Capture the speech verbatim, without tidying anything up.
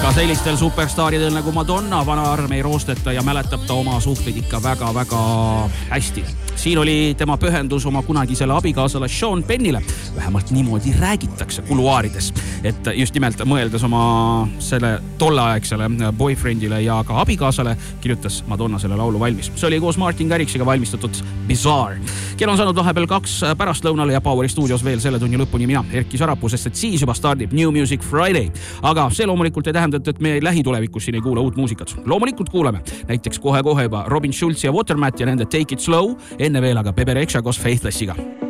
Ka sellistel superstaaridel nagu Madonna vana arm ei roosteta ja mäletab ta oma suhteid ikka väga-väga hästi. Siin oli tema pühendus oma kunagisele abikaasale Sean Pennile. Vähemalt niimoodi räägitakse kuluaarides, et just nimelt mõeldes oma selle tolleaegsele boyfriendile ja ka abikaasale kirjutas Madonna selle laulu valmis. See oli koos Martin Garrixiga valmistatud Bizarre. Kell on saanud vahepeal kaks pärastlõunale ja Poweri stuudios veel selle tunni lõpuni mina, Erki Sarapuu, sest et siis juba stardib New Music Friday. Aga see loomulikult ei tähenda, et me lähitulevikus siin ei kuule uut muusikat. Loomulikult kuuleme näiteks kohe-kohe juba Robin Schulz ja Watermat ja nende Take It Slow, enne veel aga Bebe Rexha koos Faithlessiga.